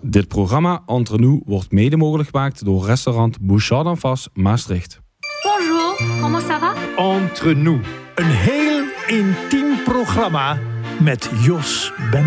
Dit programma Entre Nous wordt mede mogelijk gemaakt door restaurant Bouchard d'en Face Maastricht. Bonjour, comment ça va? Entre Nous. Een heel intiem programma met Jos Ben.